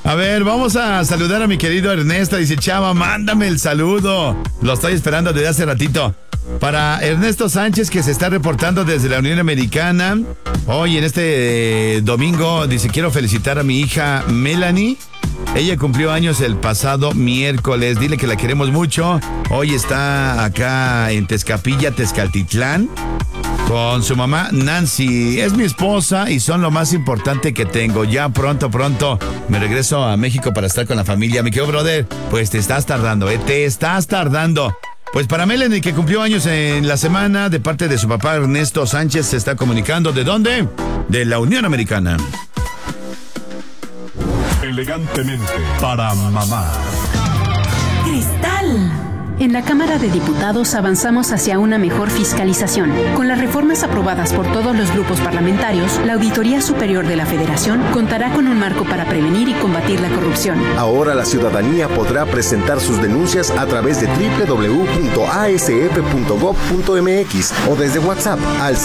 A ver, vamos a saludar a mi querido Ernesto. Dice, Chava, mándame el saludo. Lo estoy esperando desde hace ratito. Para Ernesto Sánchez, que se está reportando desde la Unión Americana. Hoy, en este domingo, dice, quiero felicitar a mi hija Melanie. Ella cumplió años el pasado miércoles. Dile que la queremos mucho. Hoy está acá en Tezcapilla, Tezcaltitlán, con su mamá Nancy. Es mi esposa y son lo más importante que tengo. Ya pronto me regreso a México para estar con la familia. Mi querido brother, pues te estás tardando, te estás tardando. Pues para Melanie, que cumplió años en la semana, de parte de su papá Ernesto Sánchez, se está comunicando. ¿De dónde? De la Unión Americana. Elegantemente para mamá. Cristal. En la Cámara de Diputados avanzamos hacia una mejor fiscalización. Con las reformas aprobadas por todos los grupos parlamentarios, la Auditoría Superior de la Federación contará con un marco para prevenir y combatir la corrupción. Ahora la ciudadanía podrá presentar sus denuncias a través de www.asf.gov.mx o desde WhatsApp al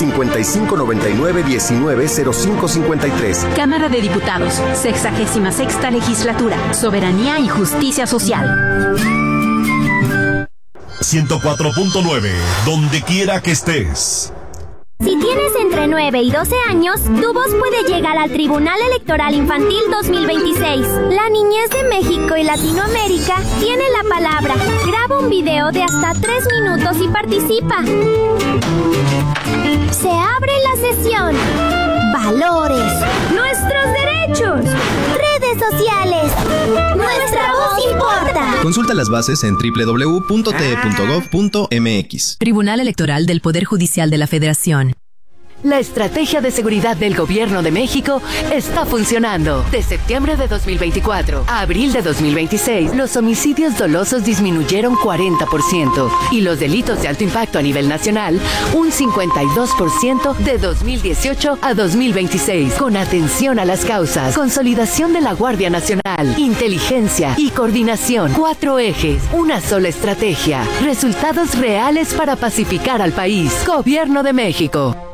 5599-190553. Cámara de Diputados, 66ª Legislatura, Soberanía y Justicia Social. 104.9, donde quiera que estés. Si tienes entre 9 y 12 años, tu voz puede llegar al Tribunal Electoral Infantil 2026. La niñez de México y Latinoamérica tiene la palabra. Graba un video de hasta 3 minutos y participa. Se abre la sesión. Valores. Nuestros derechos. Redes sociales. Nuestra voz importa. Consulta las bases en www.te.gov.mx. Tribunal Electoral del Poder Judicial de la Federación. La estrategia de seguridad del Gobierno de México está funcionando. De septiembre de 2024 a abril de 2026, los homicidios dolosos disminuyeron 40% y los delitos de alto impacto a nivel nacional un 52% de 2018 a 2026. Con atención a las causas, consolidación de la Guardia Nacional, inteligencia y coordinación. 4 ejes, una sola estrategia. Resultados reales para pacificar al país. Gobierno de México.